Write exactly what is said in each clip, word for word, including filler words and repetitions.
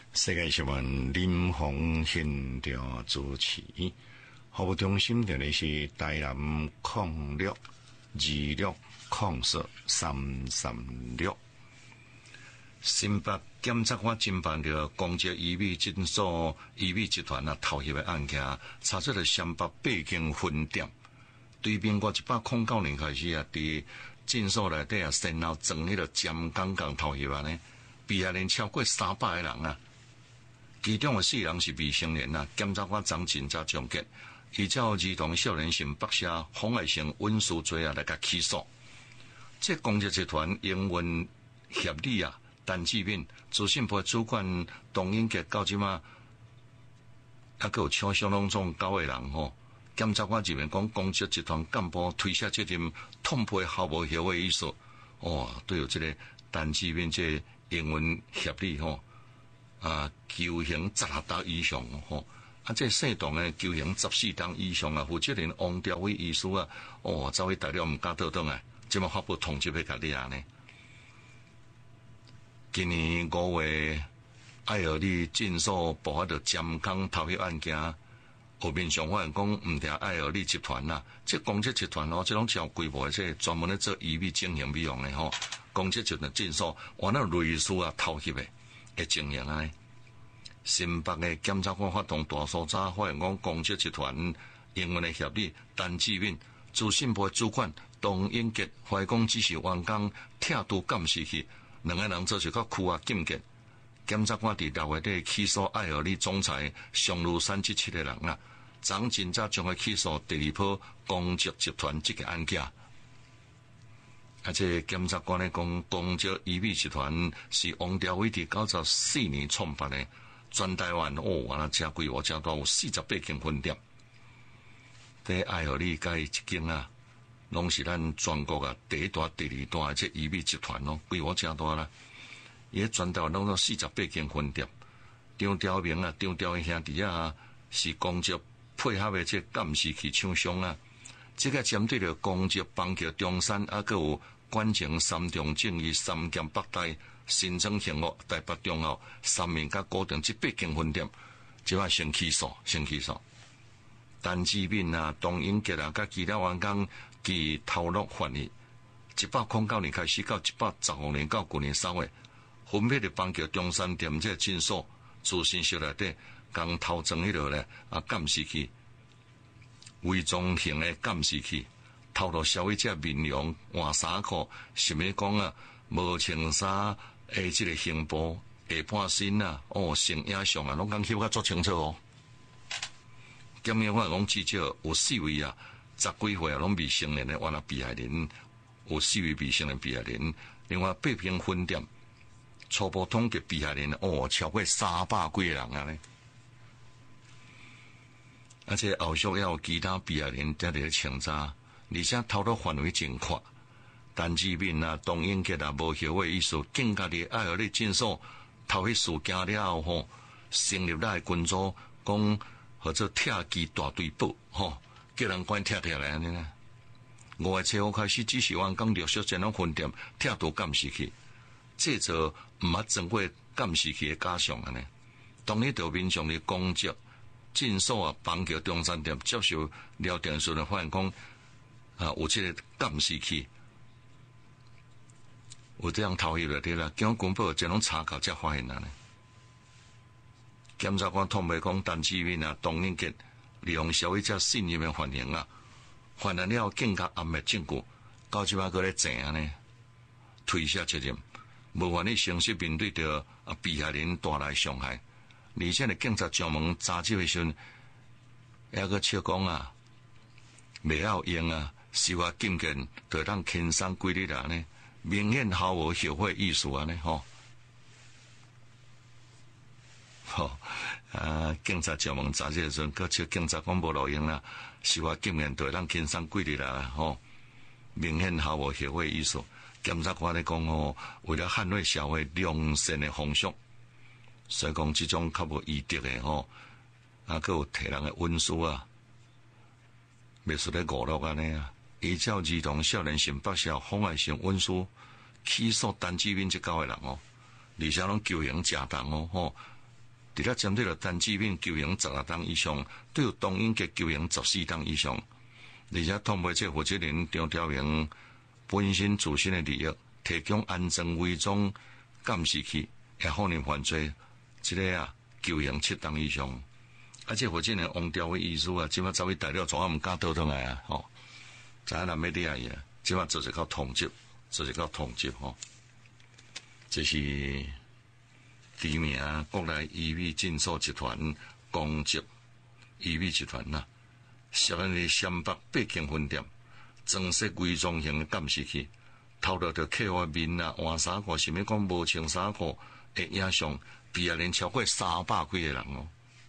世界新闻林鸿现场主持，服务中心电的是台南控六二六控四三三六。新北检察官侦办着公职医美诊所医美集团啊偷窃的案件，查出了新北八间分店。对民国一百零九年开始啊，伫诊所内底啊，先后装迄个尖钢钢偷窃案呢，被害人超过三百个人啊。其中的四人是未成年啊，检察官张警察总结，依照儿童少年性剥削、妨碍性运输罪啊来甲起诉。这公职集团营运协理啊，陈志敏、资讯部主管董英杰到即马，还佫有抢相当总九个人吼。检察官这边讲，公职集团干部推卸责任、痛批毫无后悔意思。哦，对有这个陈志敏这营运协理吼。啊，求刑十六档以上吼，啊，这适当的求刑十四档以上啊，负责人王兆伟医师啊，哦，走去大陆唔敢倒转来，即马发布通知要甲你啊呢。今年五月，爱河里诊所爆发着尖钢偷窃案件，后面上发现讲唔定爱河里集团啦，这公职集团哦，这种小规模的这专门咧做医美整形美容的吼，公职集团诊所，哇，那类似啊偷窃的。嘅经营啊，新北嘅检察官发动大搜查，发现讲公职集团营运嘅协理陈志敏、资讯部主管董英杰，怀疑讲只是员工拆除监视器，两个人做是较区啊禁结。检察官伫六月底起诉爱河里总裁上路三十七个人啊，张警察将会起诉第二波公职集团这个案件。而且检察官咧讲，公职医美集团是王兆伟伫九十四年创办的，全台湾哦，原来真规模真大，有四十八间分店。在爱河里甲伊一间啊，拢是咱全国啊第一大、第二大的这医美集团咯，规模真大啦。伊喺全台湾拢有四十八间分店。张兆明啊，张兆英兄弟啊，是公职配合的这监视器厂商啊。这个针对着公职邦桥中山，啊，佮有管情三重正义三剑北大新庄幸福台北中后三面甲固定这八间分店，即摆先起诉，先起诉。陈志敏啊、董英杰啊，甲其他员工其偷录犯意，一百零九年开始到一百十五年到去年三月，分别伫邦桥中山店这诊所、自信室内底，共偷装迄落咧啊监视器。伪装型的监视器，透露消费者面容换衫裤，什么讲啊，无穿衫诶，这个胸部下半身啊，哦，性影像啊，拢讲翕较足清楚哦。检验法讲至少有四位啊，十几岁啊，拢未成年的原来被害人，有四位未成年被害人，另外八间分店初步统计被害人哦，超过三百几个人啊咧。而且后续也有其他被害人在咧清查，而且偷录范围真宽。陈志敏啊、董英杰啊，无后悔意思，更加伫爱河里诊所偷迄事件了后吼，成立咱军组，讲或者拆机大队部吼，叫人管拆拆来安尼呢。五月七号开始，只是员工陆续前往分店拆除监视器，制作毋捌装过监视器的假象安尼。当日就民众的公职。诊所啊，邦桥中山店接受聊天时，发现讲啊，有这个监视器，有这样偷袭来的啦。警方公布这种查考才发现啊呢。检察官通报讲，陈志敏啊、董英杰利用消费者信任的反应啊，犯案了更加暗的证据，到即摆搁咧证啊呢，推卸责任，无愿意诚实面对着啊被害人带来伤害。而且呢，警察上门查缉的时阵，还个笑讲啊，未晓用啊，司法禁见，就当轻松几日啊呢，明显毫无后悔意思啊呢吼。吼啊，警察上门查缉的时阵，个笑警察讲无路用啦，司法禁见，就当轻松几日啦吼，明显毫无后悔意思。检察官咧讲吼，为了捍卫社会良善的风俗。所以讲，这种较无医德的吼，啊，佮有摕人的文书啊，袂出来娱乐安尼啊。依照儿童少年性剥削、妨碍性文书起诉陈志敏这九个人哦，而且拢求刑正当哦，吼， 除了针对了陈志敏求刑十六档以上，都有董英杰求刑十四档以上，而且通过这负责人张调明本身自身的利益，提供安全伪装监视器，也可能犯罪，这个啊求刑七档以上。啊，这负责人王调伟医师啊，即摆走去大陆，从啊毋敢倒转来啊，吼！知影南美利亚伊啊，即摆做一个通缉，做一个通缉吼。这是知名国内医美诊所集团攻击医美集团呐，涉案的陕北北京分店装设伪装型的监视器，偷到着客户面啊、换衫裤，甚物讲无穿衫裤的影像，比啊连超过三百几个人哦。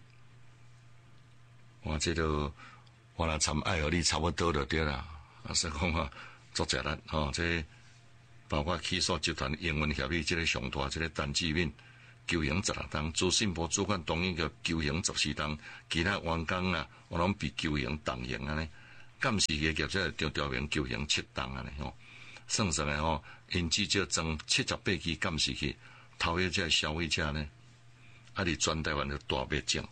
我这都我若参爱河你差不多就对啦，啊，所以讲啊，作者力吼，这包括起诉集团英文协议这个上大这个陈志敏求刑十六档，朱信波主管同意个求刑十四档，其他员工啊，我拢被求刑当刑安尼，监视器业者张调明求刑七档安尼吼，算算诶吼，因至少装七十八支监视器，偷迄只消费者呢，啊，伫全台湾就大灭种。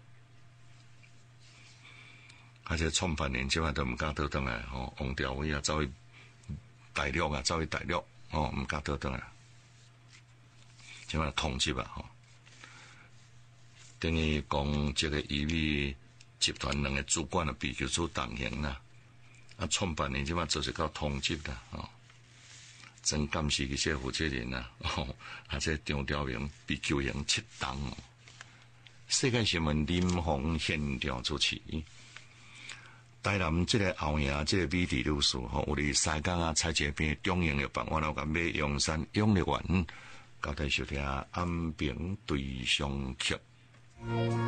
而且创办人即摆都毋敢倒转来吼，王调伟啊走去大陆啊，走去大陆吼，毋敢倒转来，即摆通缉啊吼。等于讲即个医美集团两个主管啊被求处当刑啦，啊创办人即摆做一个通缉啦吼，真监视器这负责人啊，吼，啊这张调明被求刑七档哦。世界新闻林鸿现场主持。台南这个后营这个美丽律师吼，有伫西港啊菜街边中营药房，我老甲买阳山永乐园，交代收听安平对象曲。